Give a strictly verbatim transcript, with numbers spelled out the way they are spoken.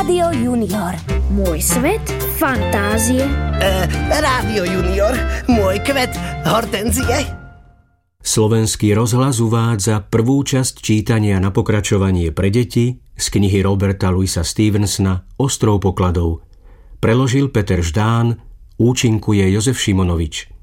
Rádio Junior. Môj svet fantázie. E, Rádio Junior. Môj kvet hortenzie. Slovenský rozhlas uvádza prvú časť čítania na pokračovanie pre deti z knihy Roberta Louisa Stevensona Ostrov pokladov. Preložil Peter Ždán, účinkuje Jozef Šimonovič.